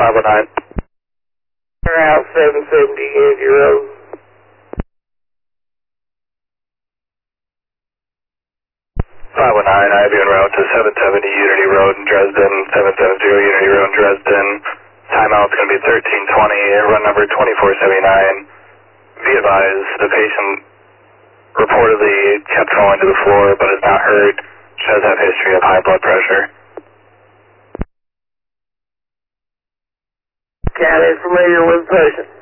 519. Route 770, Unity Road. 519, I have you en route to 770 Unity Road in Dresden, 770 Unity Road in Dresden. Timeout's going to be 1320, run number 2479. Be advised, the patient reportedly kept falling to the floor but is not hurt. She does have history of high blood pressure. Cat is familiar with the patient.